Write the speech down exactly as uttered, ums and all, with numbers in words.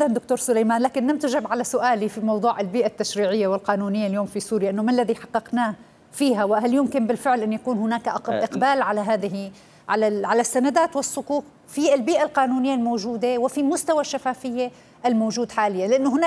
جدا دكتور سليمان، لكن لم تجب على سؤالي في موضوع البيئة التشريعية والقانونية اليوم في سوريا، أنه ما الذي حققناه فيها، وهل يمكن بالفعل أن يكون هناك إقبال على هذه على على السندات والصكوك في البيئة القانونية الموجودة وفي مستوى الشفافية الموجود حاليا، لأنه هناك